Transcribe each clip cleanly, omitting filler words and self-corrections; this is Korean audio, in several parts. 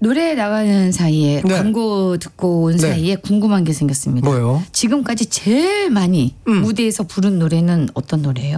노래 나가는 사이에 네. 광고 듣고 온 네. 사이에 궁금한 게 생겼습니다. 뭐요? 지금까지 제일 많이 무대에서 부른 노래는 어떤 노래예요?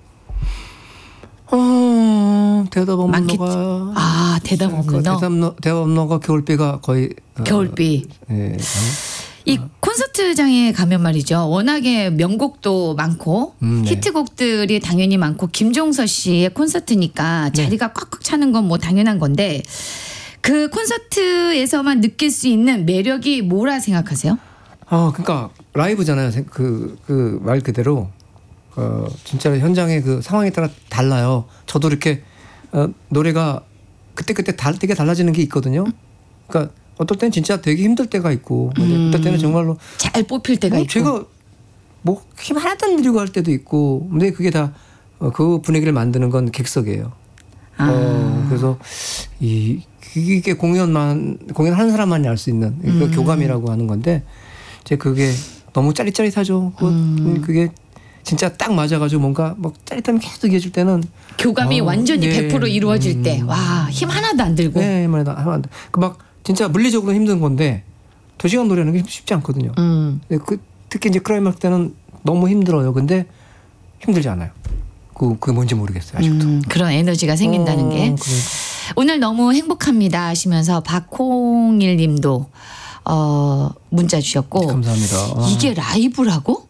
대답 없는 많겠지. 너가. 아, 대답 없는 너. 대답 없는 너가 겨울비가 거의. 겨울비. 네. 이 콘서트장에 가면 말이죠. 워낙에 명곡도 많고 네. 히트곡들이 당연히 많고 김종서 씨의 콘서트니까 자리가 꽉꽉 차는 건 뭐 당연한 건데 그 콘서트에서만 느낄 수 있는 매력이 뭐라 생각하세요? 그러니까 라이브잖아요. 그 말 그대로 진짜 현장의 그 상황에 따라 달라요. 저도 이렇게 노래가 그때 되게 달라지는 게 있거든요. 그러니까 어떨 때는 진짜 되게 힘들 때가 있고 어떨 때는 정말로 잘 뽑힐 때가 있고. 제가 뭐 힘 하나도 안 들이고 할 때도 있고 근데 그게 다 그 분위기를 만드는 건 객석이에요. 그래서 이게 공연하는 사람만이 알 수 있는 그 교감이라고 하는 건데 이제 그게 너무 짜릿짜릿하죠. 그게 진짜 딱 맞아가지고 뭔가 막 짜릿함이 계속 이어질 때는 교감이 완전히 네. 100% 이루어질 때 와 힘 하나도 안 들고. 네, 하면 안 돼. 막 진짜 물리적으로 힘든 건데 2시간 노래하는 게 쉽지 않거든요. 특히 이제 클라이막스 때는 너무 힘들어요. 근데 힘들지 않아요. 그게 뭔지 모르겠어요. 아직도. 그런 에너지가 생긴다는 게. 그러니까. 오늘 너무 행복합니다 하시면서 박홍일 님도 문자 주셨고. 감사합니다. 이게 라이브라고?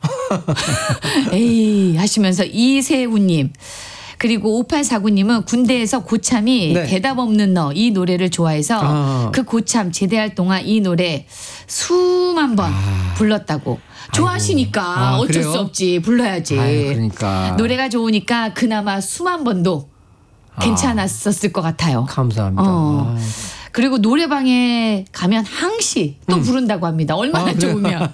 에이 하시면서 이세훈 님. 그리고 5849님은 군대에서 고참이 네. 대답 없는 너 이 노래를 좋아해서 그 고참 제대할 동안 이 노래 수만 번 불렀다고. 좋아하시니까 어쩔 그래요? 수 없지 불러야지. 그러니까. 노래가 좋으니까 그나마 수만 번도 괜찮았었을 것 같아요. 감사합니다. 그리고 노래방에 가면 항시 또 부른다고 합니다. 얼마나 좋으면.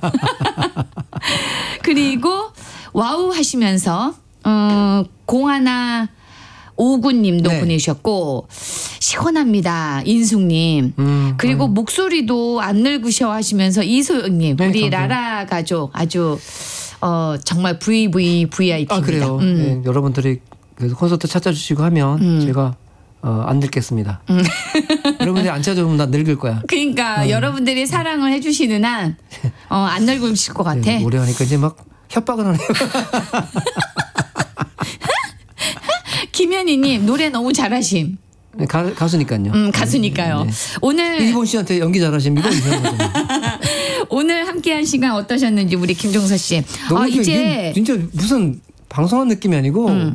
그리고 와우 하시면서 공하나 오구님도 네. 보내주셨고 시원합니다 인숙님. 그리고 목소리도 안 늙으셔 하시면서 이소영님. 네, 우리 감사합니다. 라라 가족 아주 정말 VVVIP입니다. 그래요. 네, 여러분들이 그래서 콘서트 찾아주시고 하면 제가 안 늙겠습니다. 여러분들이 안 찾아오면 나 늙을 거야. 그러니까 여러분들이 사랑을 해주시는 한 안 늙으실 것 같아. 네, 오래 하니까 이제 막 협박을 하네요. 김현희님 노래 너무 잘하심. 네, 가수니까요. 가수니까요. 네. 오늘 이번 씨한테 연기 잘하시면 이거 이상하거든요. 오늘 함께한 시간 어떠셨는지 우리 김종서 씨. 너무 이제 진짜 무슨 방송한 느낌이 아니고 그냥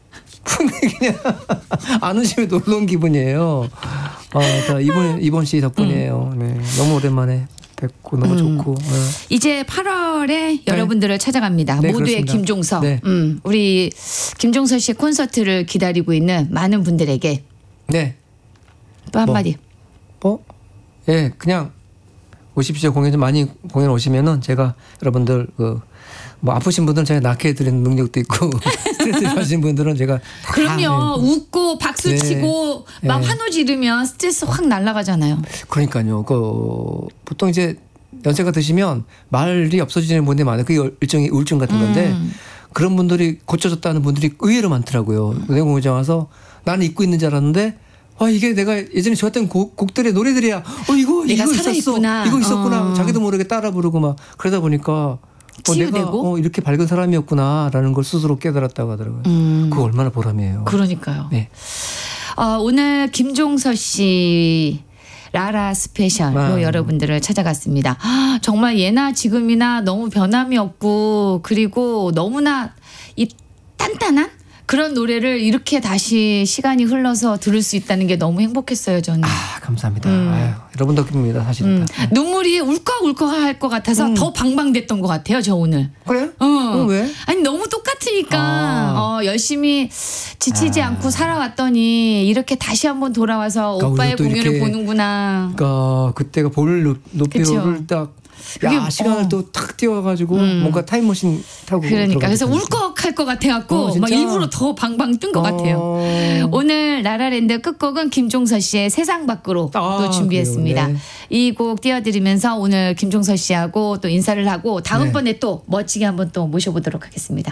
안 오시면 놀러 온 기분이에요. 다 이번 씨 덕분이에요. 네, 너무 오랜만에 뵙고 너무 좋고. 네. 이제 8월에 여러분들을 찾아갑니다. 네, 모두의 그렇습니다. 김종서. 네. 우리 김종서 씨의 콘서트를 기다리고 있는 많은 분들에게 네. 또 한마디. 예, 그냥 오십시오. 공연 좀 많이 공연 오시면은 제가 여러분들 아프신 분들은 제가 낫게 해드리는 능력도 있고 스트레스 받으신 분들은 제가 그럼요. 웃고 박수 네. 치고 막 네. 환호 지르면 스트레스 확 날아가잖아요. 그러니까요. 보통 이제 연세가 드시면 말이 없어지는 분들이 많아요. 그게 일종의 우울증 같은 건데 그런 분들이 고쳐졌다는 분들이 의외로 많더라고요. 공연장 와서 나는 잊고 있는 줄 알았는데 이게 내가 예전에 좋았던 곡들의 노래들이야. 이거 내가 있었어. 살아있구나. 이거 있었구나. 자기도 모르게 따라 부르고 막 그러다 보니까 치유되고? 내가 이렇게 밝은 사람이었구나라는 걸 스스로 깨달았다고 하더라고요. 그거 얼마나 보람이에요. 그러니까요. 네. 오늘 김종서 씨 라라 스페셜로 여러분들을 찾아갔습니다. 정말 예나 지금이나 너무 변함이 없고 그리고 너무나 이 단단한 그런 노래를 이렇게 다시 시간이 흘러서 들을 수 있다는 게 너무 행복했어요, 저는. 감사합니다. 여러분 덕분입니다, 사실은. 눈물이 울컥울컥 할 것 같아서 더 방방됐던 것 같아요, 저 오늘. 그래요? 왜? 아니 너무 똑같으니까 열심히 지치지 않고 살아왔더니 이렇게 다시 한번 돌아와서 그러니까 오빠의 우리가 또 공연을 이렇게 보는구나. 그러니까 그때가 볼 높이를 딱 시간을 또 탁 띄워가지고 뭔가 타임머신 타고 그러니까 그래서 들어가니까. 울컥할 것 같아갖고 막 진짜? 일부러 더 방방 뜬 것 같아요. 오늘 라라랜드 끝곡은 김종서 씨의 세상 밖으로 또 준비했습니다. 그래요? 네. 이 곡 띄워드리면서 오늘 김종서 씨하고 또 인사를 하고 다음번에 또 멋지게 한번 또 모셔보도록 하겠습니다.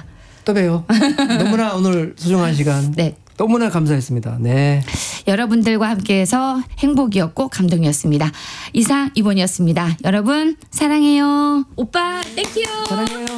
또 봬요. 너무나 오늘 소중한 시간. 네. 너무나 감사했습니다. 네. 여러분들과 함께해서 행복이었고 감동이었습니다. 이상 이본이었습니다. 여러분 사랑해요. 오빠 땡큐. 사랑해요.